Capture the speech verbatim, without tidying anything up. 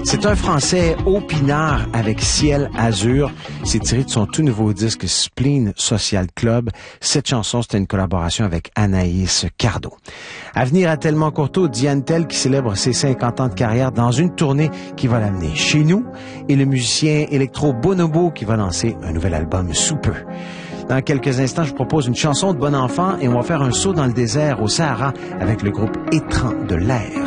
C'est un Français au pinard avec Ciel Azur. C'est tiré de son tout nouveau disque Spleen Social Club. Cette chanson, c'était une collaboration avec Anaïs Cardo. À venir à Tellement Courteau, Diane Tell qui célèbre ses cinquante ans de carrière dans une tournée qui va l'amener chez nous et le musicien électro Bonobo qui va lancer un nouvel album sous peu. Dans quelques instants, je vous propose une chanson de bon enfant et on va faire un saut dans le désert au Sahara avec le groupe Étrange de l'air.